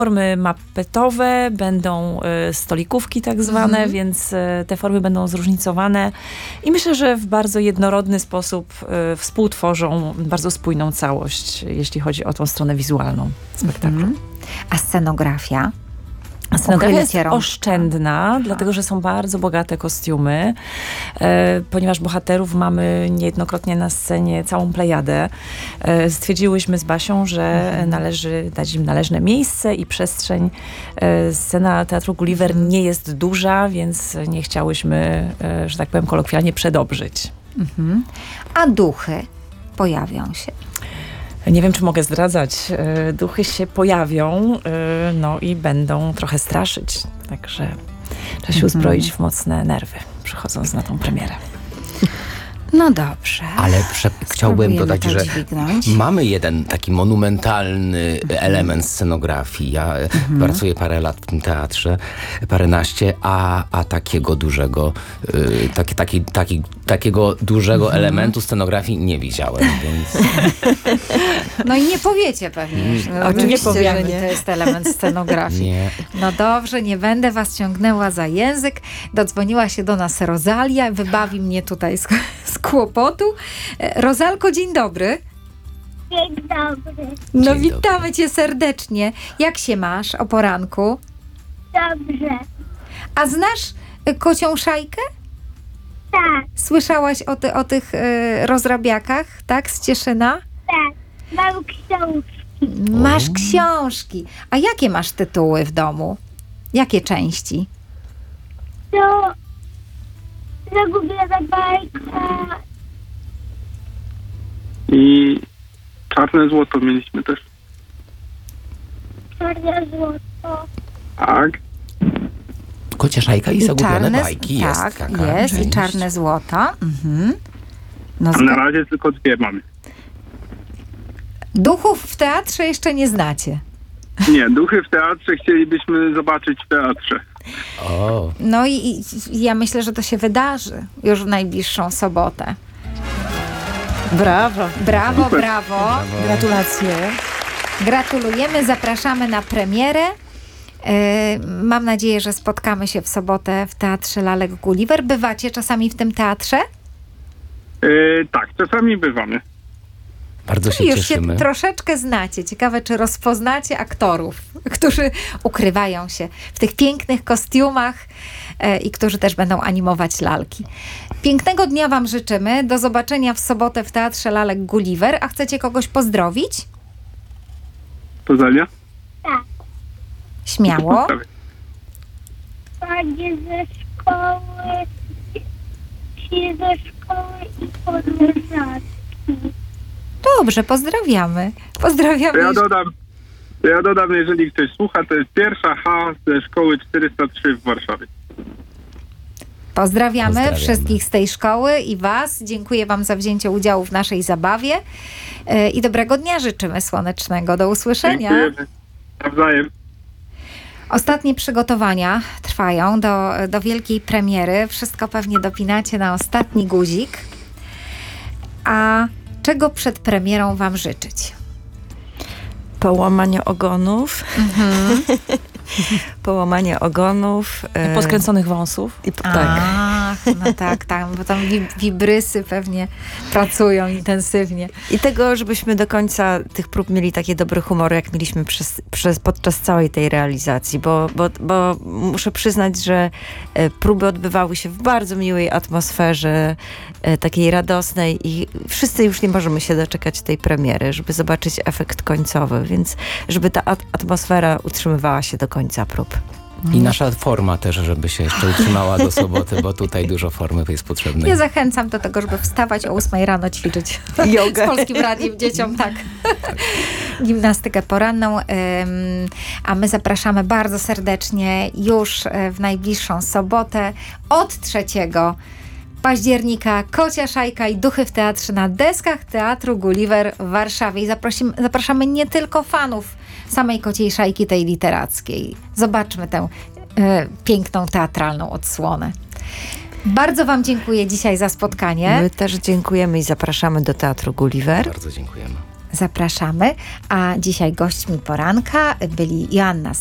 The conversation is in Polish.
Formy mappetowe, będą stolikówki tak zwane, więc te formy będą zróżnicowane i myślę, że w bardzo jednorodny sposób współtworzą bardzo spójną całość, jeśli chodzi o tą stronę wizualną spektaklu. A scenografia? Scenografia jest oszczędna, dlatego że są bardzo bogate kostiumy, ponieważ bohaterów mamy niejednokrotnie na scenie całą plejadę. Stwierdziłyśmy z Basią, że należy dać im należne miejsce i przestrzeń. Scena Teatru Gulliver nie jest duża, więc nie chciałyśmy, że tak powiem kolokwialnie, przedobrzyć. A duchy pojawią się? Nie wiem, czy mogę zdradzać. Duchy się pojawią, no i będą trochę straszyć. Także trzeba się uzbroić w mocne nerwy, przychodząc na tą premierę. No dobrze. Ale chciałbym dodać, że dźwignąć. mamy jeden taki monumentalny element scenografii. Ja pracuję parę lat w tym teatrze, paręnaście, a takiego dużego, takiego dużego elementu scenografii nie widziałem, więc... No i nie powiecie pewnie. Oczywiście, że nie. To jest element scenografii. Nie. No dobrze, nie będę was ciągnęła za język. Dodzwoniła się do nas Rozalia, wybawi mnie tutaj z kłopotu. Rozalko, dzień dobry. Dzień dobry. No Dzień witamy dobry. cię serdecznie. Jak się masz o poranku? Dobrze. A znasz Kocią Szajkę? Tak, Słyszałaś o tych rozrabiakach, tak? Z Cieszyna? tak. Mam książki. Masz książki. A jakie masz tytuły w domu? Jakie części? To zagubiona bajka. I czarne złoto mieliśmy też. Czarne złoto. Tak. Kocia Szajka i zagubione bajki jest. Tak, taka jest. I część. czarne złoto. No, A na razie tylko dwie mamy. duchów w teatrze jeszcze nie znacie. Nie, duchy w teatrze chcielibyśmy zobaczyć w teatrze. O, No i ja myślę, że to się wydarzy już w najbliższą sobotę. Brawo. Brawo, brawo. Gratulacje. Gratulujemy, zapraszamy na premierę. Mam nadzieję, że spotkamy się w sobotę w Teatrze Lalek Gulliver. Bywacie czasami w tym teatrze? Tak, czasami bywamy. bardzo się Już cieszymy. się troszeczkę znacie. Ciekawe, czy rozpoznacie aktorów, którzy ukrywają się w tych pięknych kostiumach i którzy też będą animować lalki. Pięknego dnia wam życzymy. Do zobaczenia w sobotę w Teatrze Lalek Gulliver. A chcecie kogoś pozdrowić? Pozdrawia? Śmiało. Panie ze szkoły. Ci ze szkoły i koleżanki. Dobrze, pozdrawiamy. Pozdrawiamy. Ja dodam, jeżeli ktoś słucha, to jest pierwsza H ze szkoły 403 w Warszawie. Pozdrawiamy wszystkich z tej szkoły i was. Dziękuję wam za wzięcie udziału w naszej zabawie i dobrego dnia życzymy słonecznego. Do usłyszenia. Dziękujemy. Nawzajem. Ostatnie przygotowania trwają do wielkiej premiery. Wszystko pewnie dopinacie na ostatni guzik. A czego przed premierą wam życzyć? Połamanie ogonów. Połamanie ogonów. Poskręconych wąsów. Tak. Ach, no tak, bo tam wibrysy pewnie pracują intensywnie. I tego, żebyśmy do końca tych prób mieli taki dobry humor, jak mieliśmy podczas całej tej realizacji, bo muszę przyznać, że próby odbywały się w bardzo miłej atmosferze, takiej radosnej i wszyscy już nie możemy się doczekać tej premiery, żeby zobaczyć efekt końcowy, więc żeby ta atmosfera utrzymywała się do końca prób. I nasza forma też, żeby się jeszcze utrzymała do soboty, bo tutaj dużo formy jest potrzebnej. Ja zachęcam do tego, żeby wstawać o 8 rano ćwiczyć Jogę. z Polskim Radiem dzieciom, tak. Gimnastykę poranną. A my zapraszamy bardzo serdecznie już w najbliższą sobotę od 3 października Kocia Szajka i Duchy w teatrze na deskach Teatru Gulliver w Warszawie. I zapraszamy nie tylko fanów samej Kociej Szajki, tej literackiej. Zobaczmy tę piękną teatralną odsłonę. Bardzo wam dziękuję dzisiaj za spotkanie. My też dziękujemy i zapraszamy do Teatru Gulliver. Bardzo dziękujemy. zapraszamy. A dzisiaj gośćmi poranka byli Joanna